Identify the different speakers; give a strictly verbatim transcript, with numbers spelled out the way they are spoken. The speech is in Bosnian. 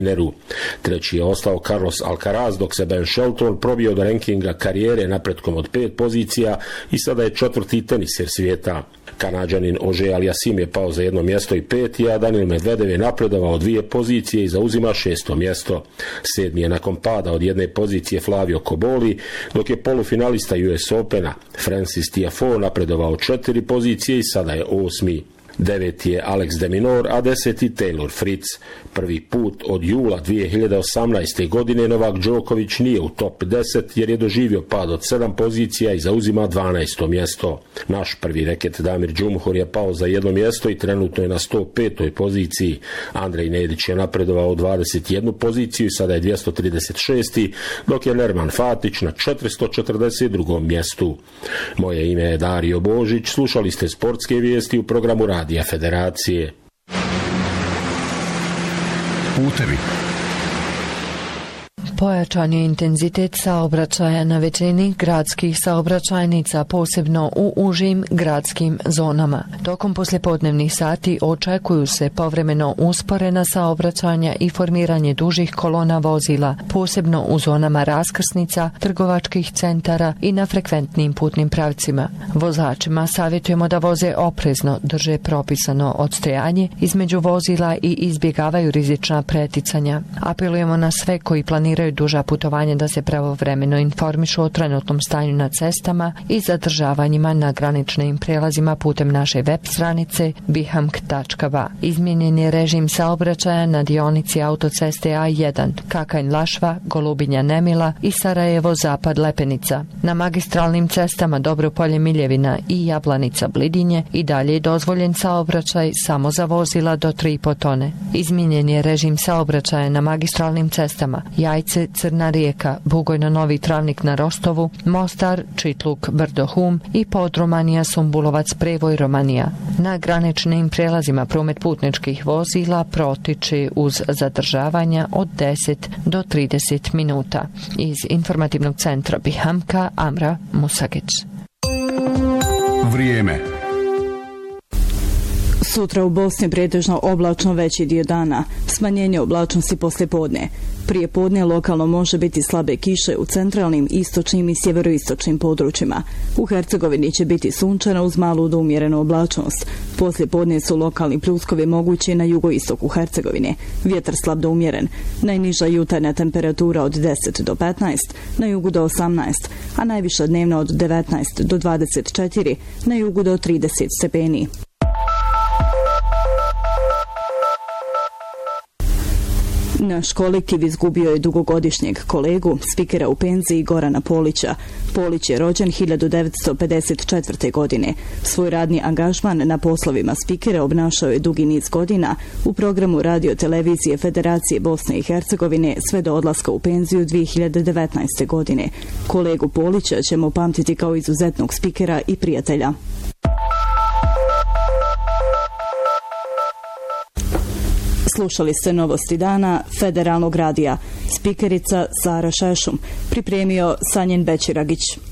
Speaker 1: Neru. Treći je ostao Carlos Alcaraz, dok se Ben Shelton probio do rankinga karijere napretkom od pet pozicija i sada je četvrti teniser svijeta. Kanađanin Ože Aliasim je pao za jedno mjesto i peti, a Daniil Medvedev je napredovao dvije pozicije i zauzima šesto mjesto. Sedmi je nakon pada od jedne pozicije Flavio Cobolli, dok je polufinalista U S Opena Francis Tiafoe napredovao četiri pozicije i sada je osmi. Deveti je Alex de Minaur, a deseti Taylor Fritz. Prvi put od jula dvije hiljade osamnaeste. godine Novak Đoković nije u top deset jer je doživio pad od sedam pozicija i zauzima dvanaesto mjesto. Naš prvi reket Damir Džumhur je pao za jedno mjesto i trenutno je na sto petoj poziciji. Andrej Nedić je napredovao dvadeset jednu poziciju i sada je dvjesto trideset šesti. dok je Nerman Fatić na četiristo četrdeset drugom mjestu. Moje ime je Dario Božić, slušali ste sportske vijesti u programu Radija Federacije.
Speaker 2: Putevi.
Speaker 3: Pojačan je intenzitet saobraćaja na većini gradskih saobraćajnica, posebno u užim gradskim zonama. Tokom poslijepodnevnih sati očekuju se povremeno usporena saobraćanja i formiranje dužih kolona vozila, posebno u zonama raskrsnica, trgovačkih centara i na frekventnim putnim pravcima. Vozačima savjetujemo da voze oprezno, drže propisano odstojanje između vozila i izbjegavaju rizična preticanja. Apelujemo na sve koji planiraju duža putovanja da se pravovremeno informišu o trenutnom stanju na cestama i zadržavanjima na graničnim prelazima putem naše web stranice bihamk tačka ba. Izmijenjen je režim saobraćaja na dionici autoceste A jedan, Kakanj-Lašva, Golubinja-Nemila i Sarajevo-Zapad-Lepenica. Na magistralnim cestama Dobropolje-Miljevina i Jablanica-Blidinje i dalje je dozvoljen saobraćaj samo za vozila do tri i po tone. Izmijenjen je režim saobraćaja na magistralnim cestama Jajce, Crna Rijeka, Bugojno-Novi Travnik na Rostovu, Mostar, Čitluk, Brdo-Hum i Podromanija, Sumbulovac, Prevoj, Romanija. Na graničnim prijelazima promet putničkih vozila protiče uz zadržavanja od deset do trideset minuta. Iz informativnog centra Bihamka, Amra Musagić.
Speaker 2: Vrijeme.
Speaker 4: Sutra u Bosni pretežno oblačno veći dio dana, smanjenje oblačnosti poslijepodne. Prije podne lokalno može biti slabe kiše u centralnim, istočnim i sjeveroistočnim područjima. U Hercegovini će biti sunčano uz malu do umjerenu oblačnost. Poslije podne su lokalni pljuskovi mogući na jugoistoku Hercegovine. Vjetar slab do umjeren. Najniža jutarnja temperatura od deset do petnaest, na jugu do osamnaest, a najviša dnevna od devetnaest do dvadeset četiri, na jugu do trideset stepeni. Naš kolektiv izgubio je dugogodišnjeg kolegu, spikera u penziji Gorana Polića. Polić je rođen hiljadu devetsto pedeset četvrte. godine. Svoj radni angažman na poslovima spikera obnašao je dugi niz godina u programu radio televizije Federacije Bosne i Hercegovine sve do odlaska u penziju dvije hiljade devetnaeste. godine. Kolegu Polića ćemo pamtiti kao izuzetnog spikera i prijatelja. Slušali ste novosti dana Federalnog radija. Spikerica Sara Šešum. Pripremio Sanjen Bećiragić.